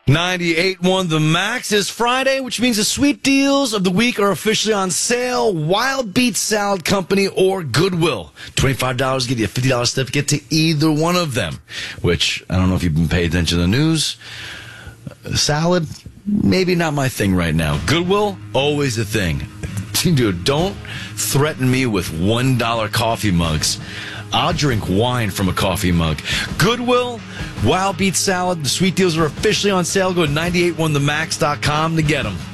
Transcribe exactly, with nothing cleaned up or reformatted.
ninety-eight point one The Max is Friday, which means the sweet deals of the week are officially on sale. Wild Beet Salad Company or Goodwill. twenty-five dollars get you a fifty dollars certificate to either one of them, which I don't know if you've been paying attention to the news. Salad, maybe not my thing right now. Goodwill, always a thing. Dude, don't threaten me with one dollar coffee mugs. I'll drink wine from a coffee mug. Goodwill, Wild Beet Salad, the sweet deals are officially on sale. Go to nine eight one the max dot com to get them.